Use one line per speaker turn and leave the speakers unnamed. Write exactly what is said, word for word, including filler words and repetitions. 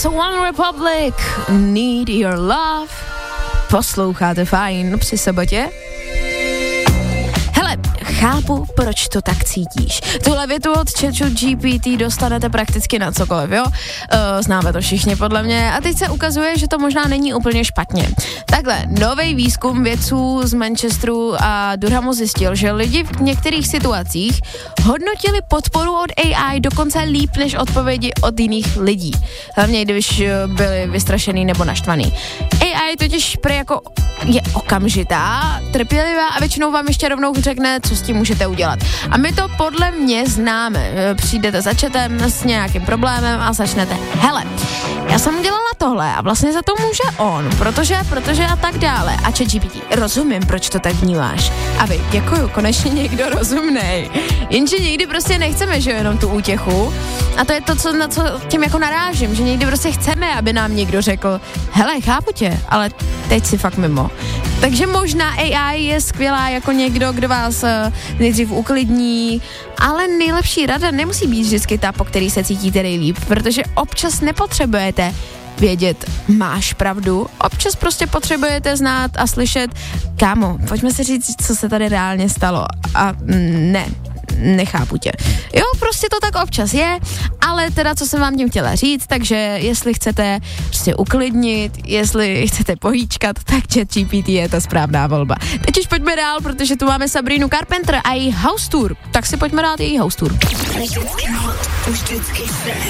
jsou One Republic, Need Your Love. Posloucháte Fajn při sobotě? Hele, chápu, proč to tak cítíš. Tuhle větu od ChatGPT dostanete prakticky na cokoliv, jo? E, známe to všichni podle mě. A teď se ukazuje, že to možná není úplně špatně. Takhle, nový výzkum vědců z Manchesteru a Durhamu zjistil, že lidi v některých situacích hodnotili podporu od A I dokonce líp než odpovědi od jiných lidí. Hlavně, když byli vystrašený nebo naštvaný. A I totiž prý jako je okamžitá, trpělivá a většinou vám ještě rovnou řekne, co s tím můžete udělat. A my to podle mě známe. Přijdete za chatem s nějakým problémem a začnete, hele, já jsem udělala tohle a vlastně za to může on, protože, protože a tak dále. A ChatGPT, rozumím, proč to tak vnímáš. A vy, děkuju, konečně někdo rozumnej. Jenže někdy prostě nechceme, že jenom tu útěchu. A to je to, co, na co tím jako narážím, že někdy prostě chceme, aby nám někdo řekl, hele, chápu tě, ale teď si fakt mimo. Takže možná A I je skvělá jako někdo, kdo vás uh, nejdřív uklidní, ale nejlepší rada nemusí být vždycky ta, po který se cítíte nejlíp, protože občas nepotřebujete vědět, máš pravdu, občas prostě potřebujete znát a slyšet, kámo, pojďme si říct, co se tady reálně stalo. A ne, nechápu tě. Jo, prostě to tak občas je, ale teda, co jsem vám tím chtěla říct, takže jestli chcete prostě uklidnit, jestli chcete pohýčkat, tak ChatGPT je ta správná volba. Teď už pojďme dál, protože tu máme Sabrinu Carpenter a její House Tour. Tak si pojďme dát její House Tour.
Vždycky hot, vždycky fresh.